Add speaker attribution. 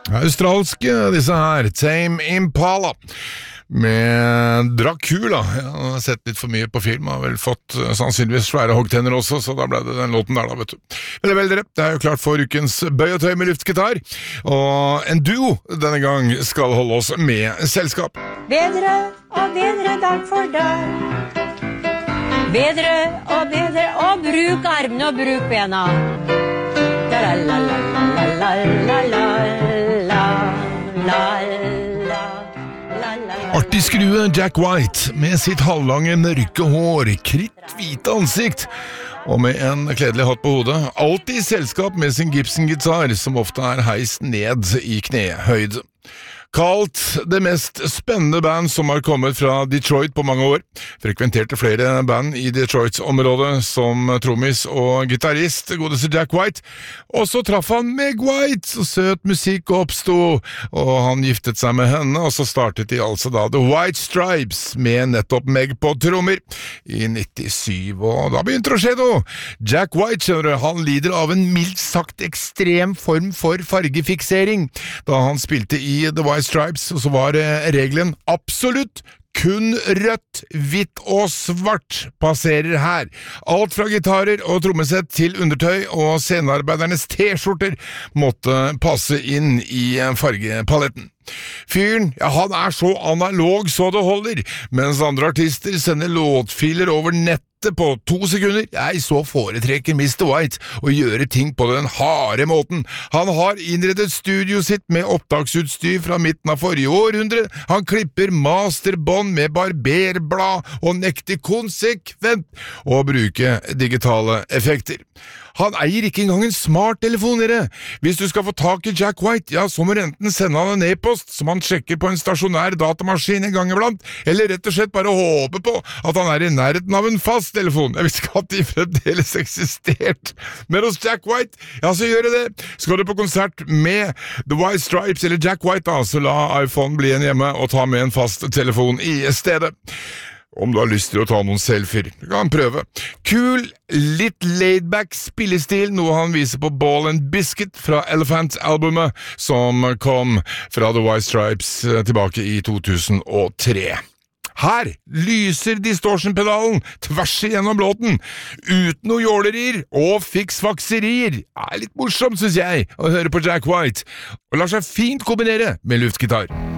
Speaker 1: Australske, disse her, Tame Impala, med Dracula. Jeg har sett litt for mye på film, har vel fått sannsynligvis svære hoggtenner også, så da ble det den låten der da, vet du. Vel, dere, det er jo klart for ukens bøy og tøy med luftgitar, og en duo denne gang skal holde oss med selskap.
Speaker 2: Bedre og bedre dag for dag. Bedre og bruk armene og bruk bena.
Speaker 1: Artig skrue Jack White med sitt halvlange mørke hår, kritthvite ansikt og med en kledelig hatt på hodet, alltid i selskap med sin Gibson-gitar som ofte er heist ned i knehøyde. Kalt det mest spennende band som har kommet fra Detroit på mange år. Frekventerte flere band i Detroit-området som trommis og gitarist, godeste Jack White. Og så traff han Meg White, så søt musikk oppstod, og han giftet seg med henne, og så startet de altså da The White Stripes med nettopp Meg på trommer i 97, og da begynte det å skje noe. Jack White, skjønner du, han lider av en mildt sagt ekstrem form for fargefiksering, da han spilte i The White Stripes, og så var regelen absolutt kun rødt, hvitt og svart passerer her. Alt fra gitarer og trommesett til undertøy og scenearbeidernes t-skjorter måtte passe inn i fargepaletten. Fyren, ja, han er så analog så det holder, mens andre artister sender låtfiler over nettet på 2 sekunder. Jeg så foretrekker Mr. White å gjøre ting på den harde måten. Han har innredet studio sitt med opptaksutstyr fra midten av forrige århundre. Han klipper masterbånd med barberblad og nekter konsekvent å bruke digitale effekter. Han eier ikke engang en smarttelefon, dere. Hvis du skal få tak i Jack White, ja, så må du enten sende han en e-post som han sjekker på en stasjonær datamaskin en gang iblant, eller rett og slett bare håpe på at han er i nærheten av en fast telefon. Jeg visste ikke at de fremdeles eksistert. Men hos Jack White, ja, så gjør det. Skal du på konsert med The White Stripes eller Jack White, da, så la iPhone bli en hjemme og ta med en fast telefon i stedet. Om du har lyst til å ta noen selfier, du kan prøve. Kul, litt laid-back spillestil, noe han viser på Ball and Biscuit fra Elephant-albumet, som kom fra The White Stripes tilbake i 2003. Her lyser distortion-pedalen tvers igjennom låten, uten noe jålerier og fiksfakserier. Det er litt morsomt, synes jeg, å høre på Jack White, og lar seg fint kombinere med luftgitar.